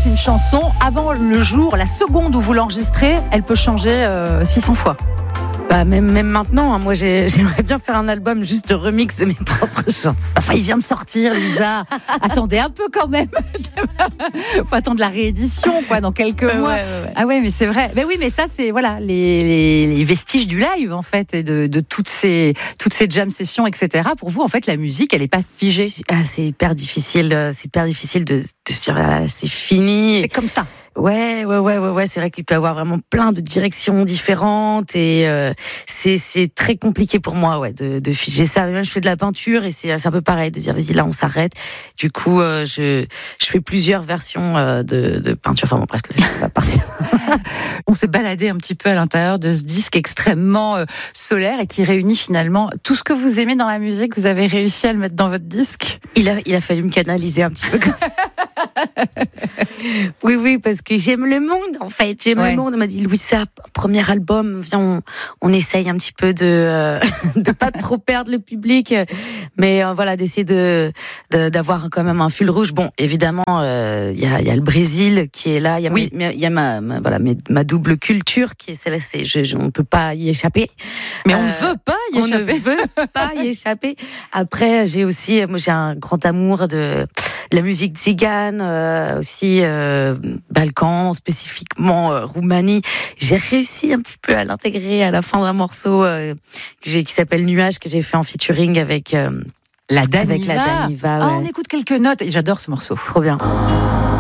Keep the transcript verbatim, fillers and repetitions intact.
c'est une chanson, avant le jour, la seconde où vous l'enregistrez, elle peut changer euh, six cents fois. Bah, même, même maintenant, hein, moi j'ai, j'aimerais bien faire un album juste de remix de mes propres chansons. Enfin, il vient de sortir, Lisa. Attendez un peu quand même. Faut attendre la réédition, quoi, dans quelques ouais, mois. Ouais, ouais, ouais. Ah ouais, mais c'est vrai. Mais oui, mais ça, c'est voilà les, les, les vestiges du live en fait, et de, de toutes ces toutes ces jam sessions, et cetera. Pour vous, en fait, la musique, elle est pas figée. Ah, c'est hyper difficile, c'est hyper difficile de, de se dire ah, c'est fini. C'est comme ça. Ouais, ouais, ouais, ouais, ouais. C'est vrai qu'il peut y avoir vraiment plein de directions différentes et euh, c'est c'est très compliqué pour moi, ouais, de, de figer ça. Même je fais de la peinture et c'est c'est un peu pareil de dire vas-y là on s'arrête. Du coup, euh, je je fais plusieurs versions euh, de de peinture. Enfin bon, bref, je vais pas partir. On s'est baladé un petit peu à l'intérieur de ce disque extrêmement euh, solaire et qui réunit finalement tout ce que vous aimez dans la musique. Vous avez réussi à le mettre dans votre disque. Il a il a fallu me canaliser un petit peu. Oui, oui, parce que j'aime le monde, en fait. J'aime ouais. le monde. On m'a dit, Louisa, premier album, viens, on, on essaye un petit peu de euh, de pas trop perdre le public, mais euh, voilà, d'essayer de, de d'avoir quand même un fil rouge. Bon, évidemment, il euh, y a il y a le Brésil qui est là. Il y a oui. il y a ma, ma voilà mes, ma double culture qui est celle-là. C'est je, je on peut pas y échapper. Mais on ne euh, veut pas y échapper. On ne veut pas y échapper. Après, j'ai aussi, moi, j'ai un grand amour de la musique tzigane, euh, aussi euh, Balkans, spécifiquement euh, Roumanie. J'ai réussi un petit peu à l'intégrer à la fin d'un morceau euh, que j'ai, qui s'appelle Nuages, que j'ai fait en featuring avec euh, la Daniva. Avec la Daniva, ouais. Ah, on écoute quelques notes et j'adore ce morceau. Trop bien.